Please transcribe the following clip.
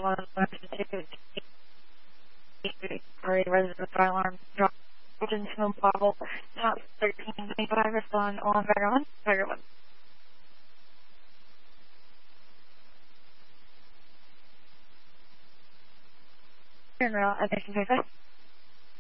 resident fire alarm drop in snow bottle, top 1325, respond on fire 1. Turn around, attention 25.